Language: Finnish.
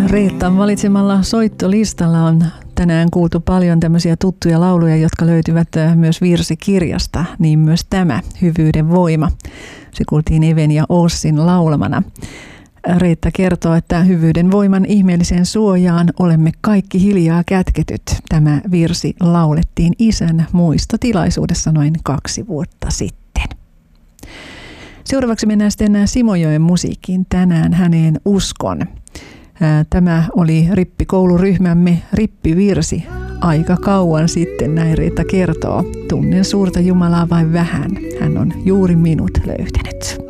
Reettan valitsemalla soittolistalla on tänään kuultu paljon tämmöisiä tuttuja lauluja, jotka löytyvät myös virsikirjasta, niin myös tämä Hyvyyden voima. Se kuultiin Even ja Ossin laulamana. Reetta kertoo, että hyvyyden voiman ihmeelliseen suojaan olemme kaikki hiljaa kätketyt. Tämä virsi laulettiin isän muistotilaisuudessa noin 2 vuotta sitten. Seuraavaksi mennään sitten Simojoen musiikkiin. Tänään häneen uskon. Tämä oli rippikouluryhmämme rippivirsi. Aika kauan sitten, näin Reetta kertoo. Tunnen suurta Jumalaa vain vähän. Hän on juuri minut löytänyt.